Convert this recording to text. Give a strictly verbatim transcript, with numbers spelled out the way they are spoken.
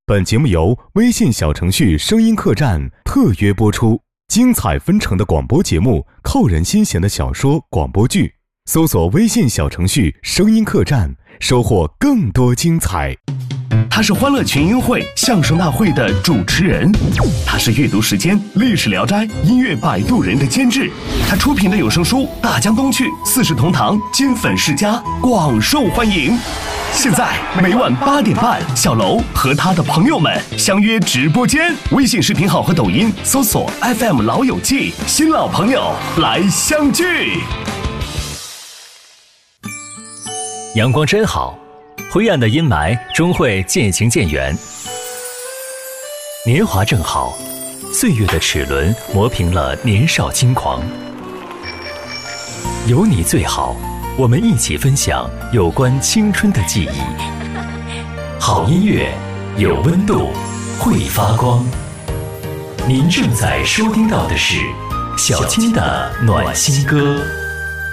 本节目由微信小程序声音客栈特约播出，精彩纷呈的广播节目，扣人心弦的小说广播剧，搜索微信小程序声音客栈，收获更多精彩。 他是欢乐群英会相声大会的主持人，他是阅读时间历史聊斋音乐摆渡人的监制，他出品的有声书《大江东去》《四世同堂》《金粉世家》广受欢迎。现在每晚八点半，小楼和他的朋友们相约直播间，微信视频号和抖音搜索 F M 老友记，新老朋友来相聚。 阳光真好，灰暗的阴霾终会渐行渐远。年华正好，岁月的齿轮磨平了年少轻狂。有你最好，我们一起分享有关青春的记忆。好音乐，有温度，会发光。您正在收听到的是小青的暖心歌。